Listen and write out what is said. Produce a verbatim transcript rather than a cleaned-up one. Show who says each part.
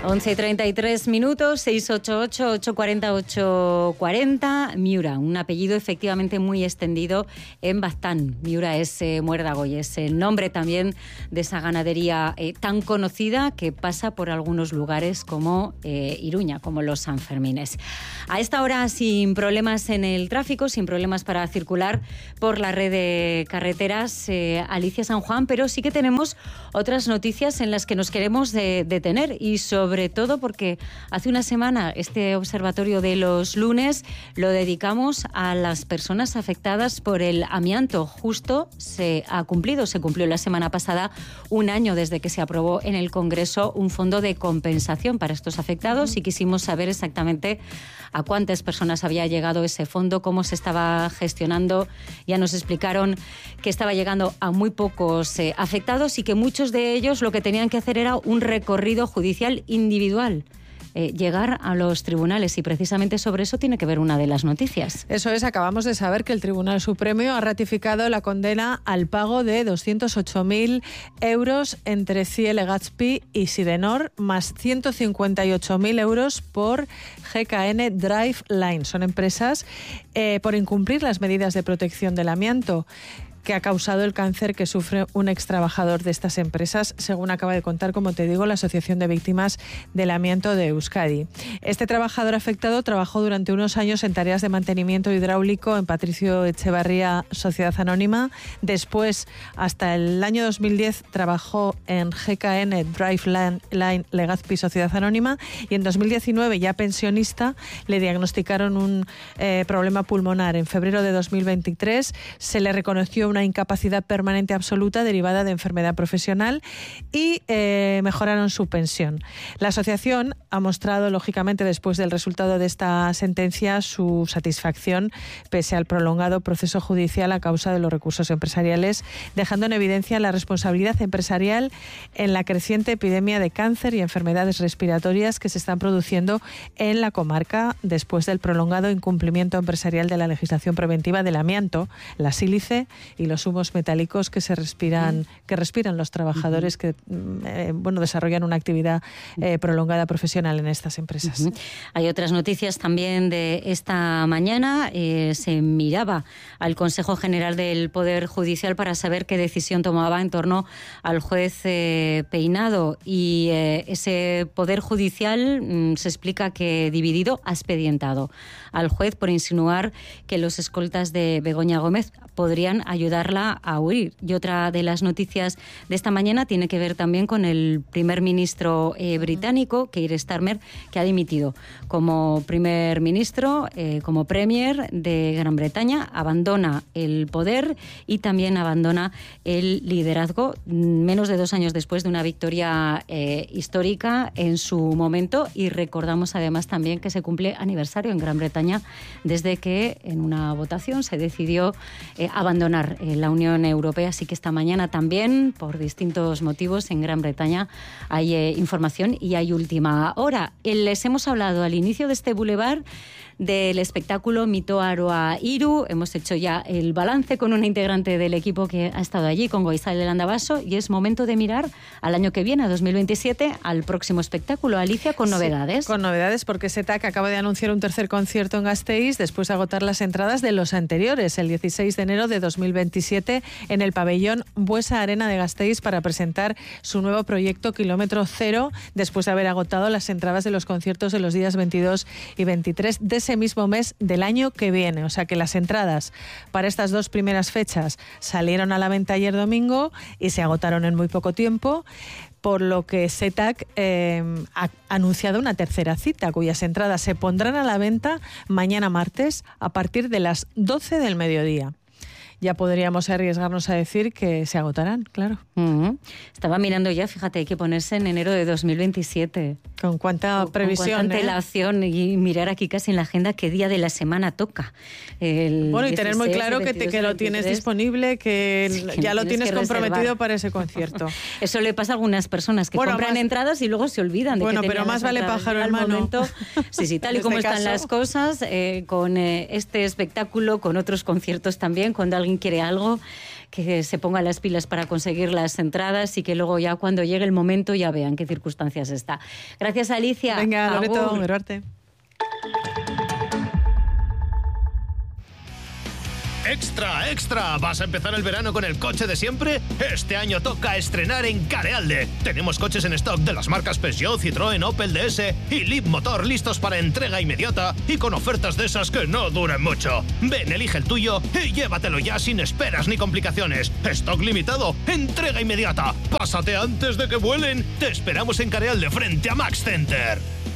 Speaker 1: once y treinta y tres minutos, seis ocho ocho, ocho cuatro cero, ocho cuatro cero. Miura, un apellido efectivamente muy extendido en Baztán. Miura es eh, muérdago y es el nombre también de esa ganadería eh, tan conocida que pasa por algunos lugares como eh, Iruña, como los Sanfermines. A esta hora, sin problemas en el tráfico, sin problemas para circular por la red de carreteras, eh, Alicia San Juan, pero sí que tenemos otras noticias en las que nos queremos de, detener y sobre Sobre todo porque hace una semana este observatorio de los lunes lo dedicamos a las personas afectadas por el amianto. Justo se ha cumplido, se cumplió la semana pasada un año desde que se aprobó en el Congreso un fondo de compensación para estos afectados y quisimos saber exactamente a cuántas personas había llegado ese fondo, cómo se estaba gestionando. Ya nos explicaron que estaba llegando a muy pocos eh, afectados y que muchos de ellos lo que tenían que hacer era un recorrido judicial individual, eh, llegar a los tribunales, y precisamente sobre eso tiene que ver una de las noticias.
Speaker 2: Eso es, acabamos de saber que el Tribunal Supremo ha ratificado la condena al pago de doscientos ocho mil euros entre C I E Legazpi y Sidenor, más ciento cincuenta y ocho mil euros por G K N Driveline. Son empresas eh, por incumplir las medidas de protección del amianto, que ha causado el cáncer que sufre un extrabajador de estas empresas, según acaba de contar, como te digo, la Asociación de Víctimas del Amianto de Euskadi. Este trabajador afectado trabajó durante unos años en tareas de mantenimiento hidráulico en Patricio Echevarría Sociedad Anónima. Después, hasta el año dos mil diez, trabajó en G K N Driveline Legazpi Sociedad Anónima, y en dos mil diecinueve, ya pensionista, le diagnosticaron un eh, problema pulmonar. En febrero de dos mil veintitrés se le reconoció una una incapacidad permanente absoluta derivada de enfermedad profesional y eh, mejoraron su pensión. La asociación ha mostrado, lógicamente, después del resultado de esta sentencia, su satisfacción pese al prolongado proceso judicial a causa de los recursos empresariales, dejando en evidencia la responsabilidad empresarial en la creciente epidemia de cáncer y enfermedades respiratorias que se están produciendo en la comarca después del prolongado incumplimiento empresarial de la legislación preventiva del amianto, la sílice y los humos metálicos que se respiran, que respiran los trabajadores que eh, bueno, desarrollan una actividad eh, prolongada profesional en estas empresas.
Speaker 1: Uh-huh. Hay otras noticias también de esta mañana. Eh, se miraba al Consejo General del Poder Judicial para saber qué decisión tomaba en torno al juez eh, Peinado, y eh, ese Poder Judicial mm, se explica que dividido ha expedientado al juez por insinuar que los escoltas de Begoña Gómez podrían ayudarla a huir. Y otra de las noticias de esta mañana tiene que ver también con el primer ministro eh, británico, Keir Starmer, que ha dimitido como primer ministro, eh, como premier de Gran Bretaña. Abandona el poder y también abandona el liderazgo, menos de dos años después de una victoria eh, histórica en su momento. Y recordamos además también que se cumple aniversario en Gran Bretaña desde que en una votación se decidió eh, abandonar eh, la Unión Europea. Así que esta mañana también, por distintos motivos, en Gran Bretaña hay eh, información y hay última hora. Les hemos hablado al inicio de este Boulevard del espectáculo Mito Aroa Iru. Hemos hecho ya el balance con una integrante del equipo que ha estado allí, con Goizal de Landabaso, y es momento de mirar al año que viene, a dos mil veintisiete, al próximo espectáculo. Alicia, con novedades.
Speaker 2: Sí, con novedades, porque SETAC acaba de anunciar un tercer concierto en Gasteiz después de agotar las entradas de los anteriores, el dieciséis de enero de dos mil veintisiete, en el pabellón Buesa Arena de Gasteiz, para presentar su nuevo proyecto Kilómetro Cero, después de haber agotado las entradas de los conciertos de los días veintidós y veintitrés de ese mismo mes del año que viene. O sea que las entradas para estas dos primeras fechas salieron a la venta ayer domingo y se agotaron en muy poco tiempo, por lo que SETAC eh, ha anunciado una tercera cita, cuyas entradas se pondrán a la venta mañana martes a partir de las doce del mediodía. Ya podríamos arriesgarnos a decir que se agotarán, claro.
Speaker 1: Uh-huh. Estaba mirando ya, fíjate, hay que ponerse en enero de dos mil veintisiete.
Speaker 2: Con cuánta con, previsión,
Speaker 1: con cuánta antelación, ¿eh? Y mirar aquí casi en la agenda qué día de la semana toca. El
Speaker 2: bueno, y
Speaker 1: dieciséis,
Speaker 2: tener muy claro que, te, que lo
Speaker 1: veintitrés.
Speaker 2: Tienes disponible, que, sí, que ya lo tienes, tienes comprometido reservar para ese concierto.
Speaker 1: Eso le pasa a algunas personas que bueno, compran más, entradas y luego se olvidan de
Speaker 2: bueno,
Speaker 1: que
Speaker 2: pero más vale pájaro en mano.
Speaker 1: Momento. Sí, sí, tal y como este están caso. Las cosas, eh, con eh, este espectáculo, con otros conciertos también, cuando alguien quiere algo, que se pongan las pilas para conseguir las entradas y que luego ya cuando llegue el momento ya vean qué circunstancias está. Gracias, Alicia.
Speaker 2: Venga, Loreto, Geruarte.
Speaker 3: ¡Extra, extra! ¿Vas a empezar el verano con el coche de siempre? Este año toca estrenar en Carealde. Tenemos coches en stock de las marcas Peugeot, Citroën, Opel, D S y Leapmotor listos para entrega inmediata y con ofertas de esas que no duren mucho. Ven, elige el tuyo y llévatelo ya sin esperas ni complicaciones. Stock limitado, entrega inmediata. Pásate antes de que vuelen. Te esperamos en Carealde frente a Max Center.